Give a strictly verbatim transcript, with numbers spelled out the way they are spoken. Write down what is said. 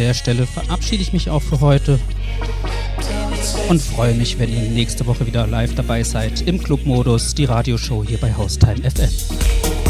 der Stelle verabschiede ich mich auch für heute und freue mich, wenn ihr nächste Woche wieder live dabei seid im Clubmodus, die Radioshow hier bei Haustime F M.